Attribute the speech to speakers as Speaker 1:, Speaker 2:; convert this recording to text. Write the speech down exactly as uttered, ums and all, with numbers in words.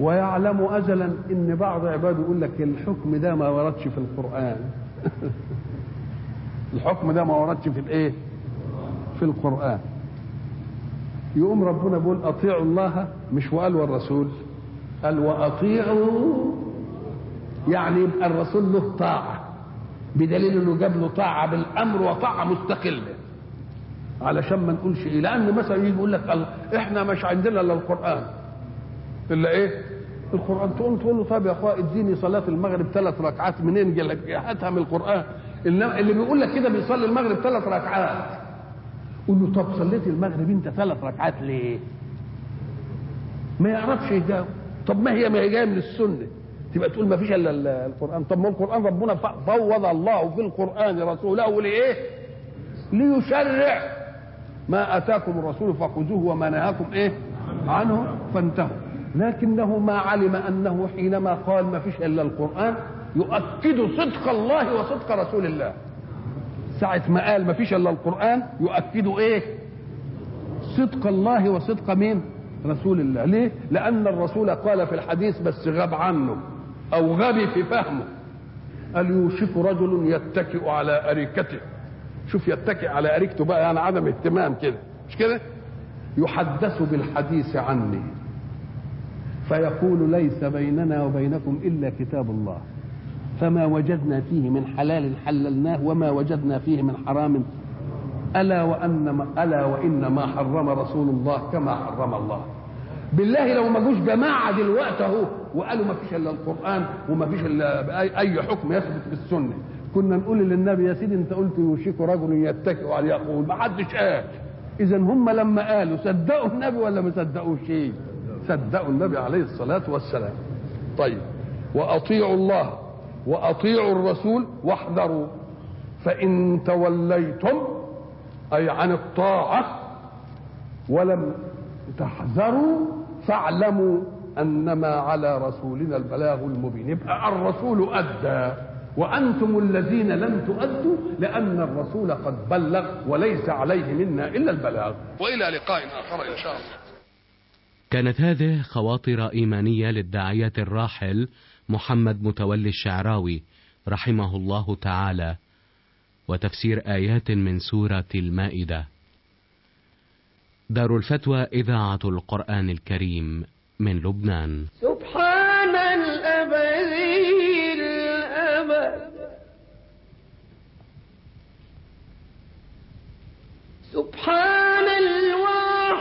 Speaker 1: ويعلم أزلا إن بعض عباده يقول لك الحكم ده ما وردش في القرآن. الحكم ده ما وردش في الإيه؟ في القرآن. يقوم ربنا بيقول أطيعوا الله، مش وقال والرسول، قال وأطيعوا، يعني يبقى الرسول له طاعة، بدليل إنه جاب له طاعة بالأمر وطاعة مستقلة، علشان ما نقولش إيه. لأن مثلا يجي يقول لك إحنا مش عندنا إلا القرآن، إلا إيه؟ القرآن. تقوم تقول له طب يا أخويا اديني صلاة المغرب ثلاث ركعات منين؟ قال لك هاتها من القرآن. اللي بيقول لك كده بيصلي المغرب ثلاث ركعات، قول له طب صليت المغرب أنت ثلاث ركعات ليه؟ ما يعرفش يجاوب. طب ما هي ما هي جايه من السنة، تبقى تقول ما فيش الا القرآن. طب ما القرآن ربنا فوض الله في القرآن رسوله لإيه؟ ليشرع ما أتاكم الرسول فخذوه وما نهاكم إيه؟ عنه فانتهوا. لكنه ما علم أنه حينما قال ما فيش إلا القرآن يؤكد صدق الله وصدق رسول الله. ساعة ما قال ما فيش إلا القرآن يؤكد إيه؟ صدق الله وصدق مين؟ رسول الله. ليه؟ لأن الرسول قال في الحديث بس غاب عنه أو غبي في فهمه، قال يوشك رجل يتكئ على أريكته. شوف يتكئ على أريكته بقى، يعني عدم اهتمام كده، مش كده؟ يحدث بالحديث عني فيقول ليس بيننا وبينكم إلا كتاب الله، فما وجدنا فيه من حلال حللناه وما وجدنا فيه من حرام ألا وأن ألا وإن ما حرم رسول الله كما حرم الله. بالله لو ما جوش جماعة دلوقتي اهو وقالوا ما فيش إلا القرآن وما فيش إلا أي حكم يثبت في السنة، كنا نقول للنبي يا سيدي أنت قلت يوشك رجل يتكئ على يقول، ما حدش قال. إذا هم لما قالوا صدقوا النبي ولا ما صدقوش شيء؟ صدقوا النبي عليه الصلاة والسلام. طيب وأطيعوا الله وأطيعوا الرسول واحذروا فإن توليتم، أي عن الطاعة، ولم تحذروا فاعلموا أنما على رسولنا البلاغ المبين. يبقى الرسول أدى وأنتم الذين لم تؤدوا، لأن الرسول قد بلغ وليس عليه منا إلا البلاغ. وإلى لقاء آخر إن شاء الله.
Speaker 2: كانت هذه خواطر إيمانية للداعية الراحل محمد متولي الشعراوي رحمه الله تعالى، وتفسير آيات من سورة المائدة. دار الفتوى إذاعة القرآن الكريم من لبنان.
Speaker 3: سبحان الأبدي الأبد، سبحان